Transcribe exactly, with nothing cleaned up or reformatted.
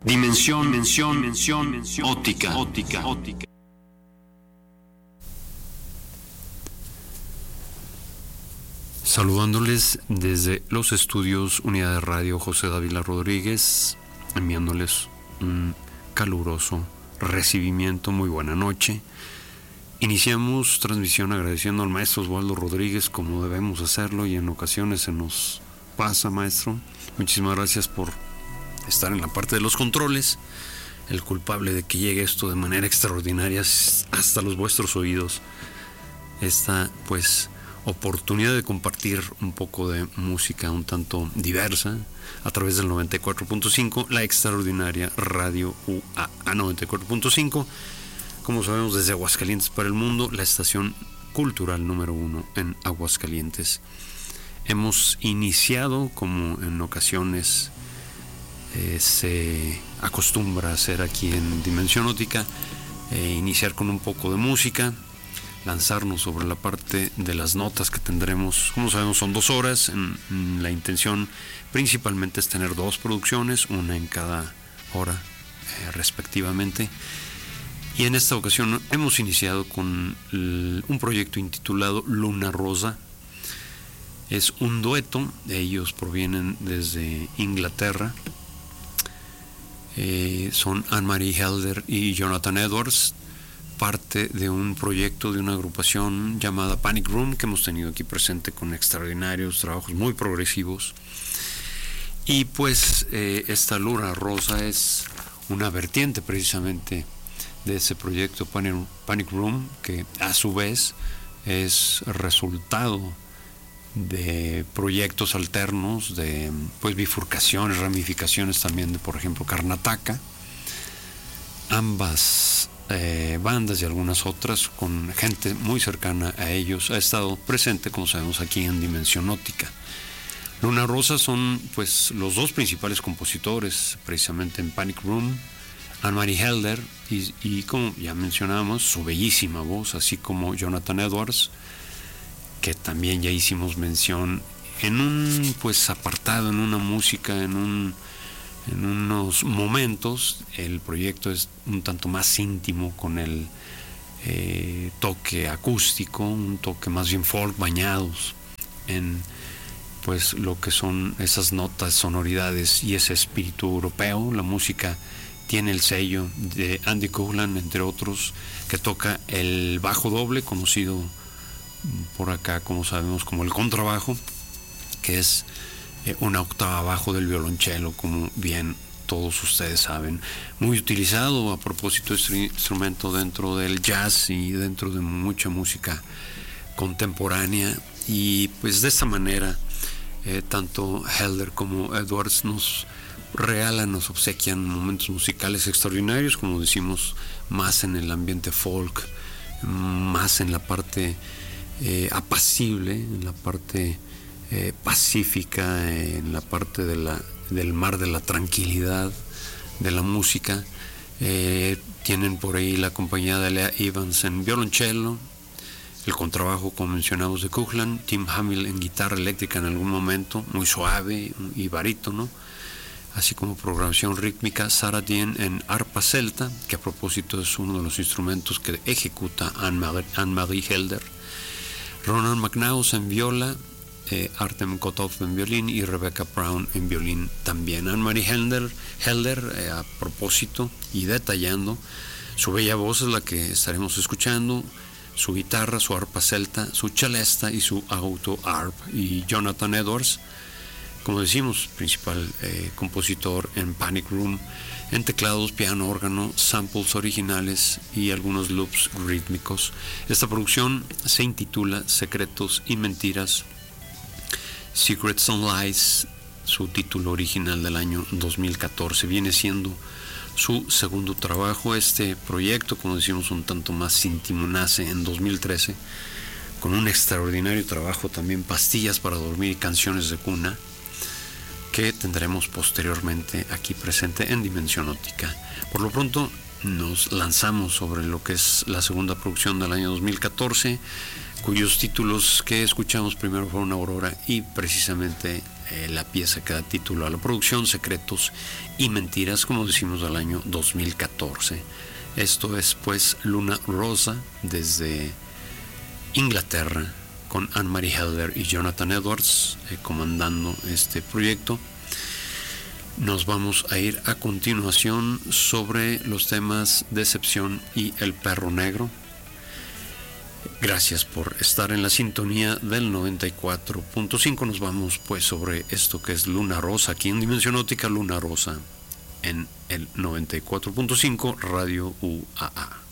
Dimensión, dimensión, dimensión, dimensión, óptica, óptica, óptica. Saludándoles desde los estudios Unidad de Radio José Dávila Rodríguez, enviándoles un caluroso recibimiento, muy buena noche. Iniciamos transmisión agradeciendo al maestro Osvaldo Rodríguez, como debemos hacerlo, y en ocasiones se nos pasa, maestro. Muchísimas gracias por estar en la parte de los controles. El culpable de que llegue esto de manera extraordinaria hasta los vuestros oídos, esta pues oportunidad de compartir un poco de música un tanto diversa a través del noventa y cuatro punto cinco, la extraordinaria Radio U A A noventa y cuatro punto cinco, como sabemos, desde Aguascalientes para el mundo, la estación cultural número uno en Aguascalientes. Hemos iniciado, como en ocasiones eh, se acostumbra a hacer aquí en Dimensión Óptica, eh, iniciar con un poco de música, lanzarnos sobre la parte de las notas que tendremos. Como sabemos, son dos horas. En, en la intención principalmente es tener dos producciones, una en cada hora eh, respectivamente. Y en esta ocasión hemos iniciado con el, un proyecto intitulado Luna Rosa. Es un dueto, ellos provienen desde Inglaterra. Eh, son Anne-Marie Helder y Jonathan Edwards, parte de un proyecto de una agrupación llamada Panic Room, que hemos tenido aquí presente con extraordinarios trabajos muy progresivos. Y pues eh, esta Luna Rosa es una vertiente precisamente de ese proyecto Panic, Panic Room, que a su vez es resultado de proyectos alternos, de pues bifurcaciones, ramificaciones también de, por ejemplo, Karnataka. Ambas eh, bandas y algunas otras con gente muy cercana a ellos ha estado presente, como sabemos, aquí en Dimensión Óptica. Luna Rosa son pues los dos principales compositores precisamente en Panic Room, Anne-Marie Helder y, y como ya mencionábamos, su bellísima voz, así como Jonathan Edwards, que también ya hicimos mención en un pues apartado, en una música, en un en unos momentos. El proyecto es un tanto más íntimo, con el eh, toque acústico, un toque más bien folk, bañados en pues lo que son esas notas, sonoridades y ese espíritu europeo. La música tiene el sello de Andy Coughlin, entre otros, que toca el bajo doble, conocido por acá, como sabemos, como el contrabajo, que es eh, una octava abajo del violonchelo, como bien todos ustedes saben. Muy utilizado a propósito de este instrumento dentro del jazz y dentro de mucha música contemporánea. Y pues de esta manera eh, tanto Helder como Edwards nos regalan, nos obsequian momentos musicales extraordinarios, como decimos, más en el ambiente folk, más en la parte eh, apacible, en la parte eh, pacífica, eh, en la parte de la, del mar de la tranquilidad de la música. Eh, tienen por ahí la compañía de Lea Evans en violonchelo, el contrabajo, como mencionamos, de Coughlin, Tim Hamill en guitarra eléctrica en algún momento, muy suave y barítono, así como programación rítmica, Sarah Dien en arpa celta, que a propósito es uno de los instrumentos que ejecuta Anne-Marie, Anne-Marie Helder, Ronan McNaus en viola, eh, Artem Kotov en violín y Rebecca Brown en violín también. Anne-Marie Helder, Helder eh, a propósito y detallando, su bella voz es la que estaremos escuchando, su guitarra, su arpa celta, su celesta y su auto arp. Y Jonathan Edwards, como decimos, principal eh, compositor en Panic Room, en teclados, piano, órgano, samples originales y algunos loops rítmicos. Esta producción se intitula Secretos y Mentiras, Secrets and Lies, su título original del año dos mil catorce. Viene siendo su segundo trabajo. Este proyecto, como decimos, un tanto más íntimo, nace en dos mil trece con un extraordinario trabajo también, Pastillas para Dormir y Canciones de Cuna, que tendremos posteriormente aquí presente en Dimensión Óptica. Por lo pronto nos lanzamos sobre lo que es la segunda producción del año dos mil catorce, cuyos títulos que escuchamos primero fueron Aurora y precisamente eh, la pieza que da título a la producción, Secretos y Mentiras, como decimos, del año dos mil catorce. Esto es pues Luna Rosa desde Inglaterra, con Anne-Marie Helder y Jonathan Edwards eh, comandando este proyecto. Nos vamos a ir a continuación sobre los temas Decepción y El Perro Negro. Gracias por estar en la sintonía del noventa y cuatro punto cinco. Nos vamos pues sobre esto que es Luna Rosa, aquí en Dimensión Óptica, Luna Rosa, en el noventa y cuatro punto cinco Radio U A A.